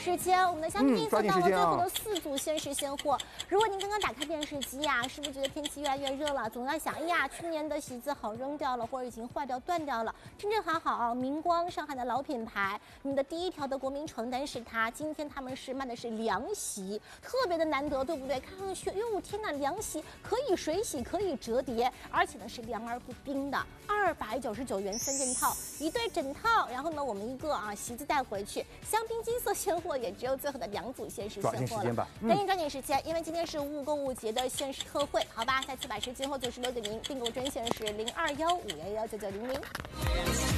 时间，我们的虾皮送到了最后的4组限时现货。如果您刚刚打开电视机呀，是不是觉得天气越来越热了？总在想，哎呀，去年的席子好扔掉了，或者已经坏掉断掉了。真正还好，明光上海的老品牌，你的第一条的国民床单是它，今天他们是卖的是凉席，特别的难得，对不对？看上去，哟，天哪，凉席可以水洗，可以折叠，而且呢是凉而不冰的，299元3件套，1对整套，然后呢我们一个席子带回去，香槟金色现货也只有最后的2组限时现货了，抓紧时间吧，赶紧抓紧时间，因为今天是五五购物节的限时特惠，好吧？再次把时间后96.0订购专线是0215119900。